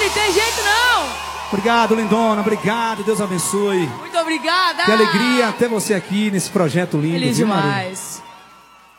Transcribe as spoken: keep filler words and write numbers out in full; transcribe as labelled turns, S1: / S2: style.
S1: Mari, tem jeito não.
S2: Obrigado, lindona, obrigado, Deus abençoe.
S1: Muito obrigada.
S2: Que alegria ter você aqui nesse projeto lindo.
S1: Feliz
S2: viu,
S1: demais.
S2: Mari?